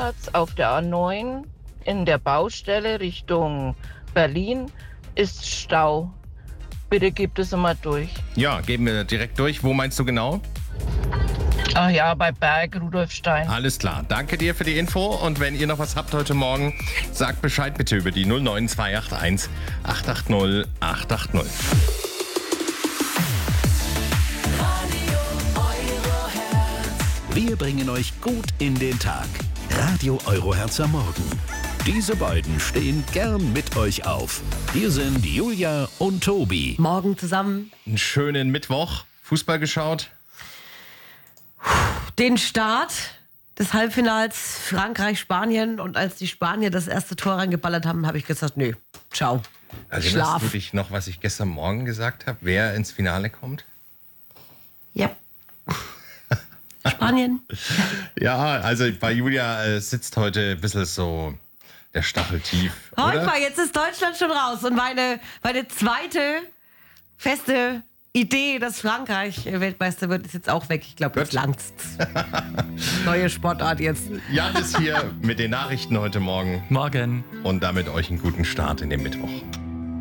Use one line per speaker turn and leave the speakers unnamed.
Parkplatz auf der A9 in der Baustelle Richtung Berlin ist Stau. Bitte gebt es immer durch.
Ja, geben wir direkt durch. Wo meinst du genau?
Ach ja, bei Berg Rudolfstein.
Alles klar. Danke dir für die Info. Und wenn ihr noch was habt heute Morgen, sagt Bescheid bitte über die 09281 880 880.
Wir bringen euch gut in den Tag. Radio Euroherz am Morgen. Diese beiden stehen gern mit euch auf. Hier sind Julia und Tobi.
Morgen zusammen.
Einen schönen Mittwoch. Fußball geschaut?
Den Start des Halbfinals Frankreich-Spanien. Und als die Spanier das erste Tor reingeballert haben, habe ich gesagt, nö, ciao.
Erinnerst du dich noch, was ich gestern Morgen gesagt habe? Wer ins Finale kommt?
Ja. Spanien.
Ja, also bei Julia sitzt heute ein bisschen so der Stachel tief,
Heute
oder?
mal, jetzt ist Deutschland schon raus. Und meine zweite feste Idee, dass Frankreich Weltmeister wird, ist jetzt auch weg. Ich glaube, jetzt langt's. Neue Sportart jetzt.
Jan ist hier mit den Nachrichten heute Morgen.
Morgen.
Und damit euch einen guten Start in den Mittwoch.